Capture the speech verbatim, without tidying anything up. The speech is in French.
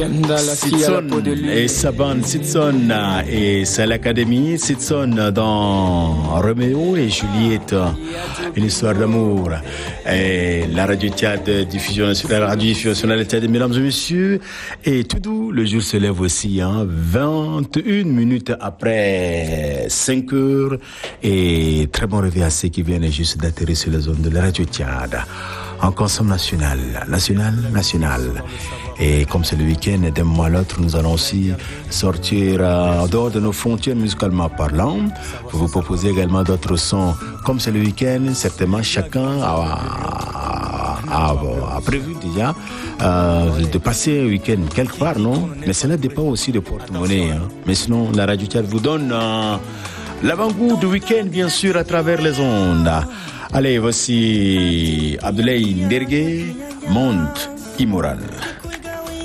Sitson et sa bande Sitson et c'est l'Académie Sitson dans Roméo et Juliette, une histoire d'amour. Et la radio Tchad diffusion nationale, la radio diffusion nationale Tchad, mesdames et messieurs, et tout doux, le jour se lève aussi, hein, vingt et une minutes après cinq heures, et très bon réveil à ceux qui viennent juste d'atterrir sur la zone de la radio Tchad. En consomme national, national, national. Et comme c'est le week-end, d'un mois à l'autre, nous allons aussi sortir euh, en dehors de nos frontières musicalement parlant. Pour vous proposer également d'autres sons. Comme c'est le week-end, certainement chacun a, a, a prévu déjà euh, de passer un week-end quelque part, non? Mais cela dépend aussi de porte-monnaie. Hein. Mais sinon, la Radio Tchad vous donne euh, l'avant-goût du week-end, bien sûr, à travers les ondes. Allez, voici Abdoulaye Ndergué, Monde Immoral.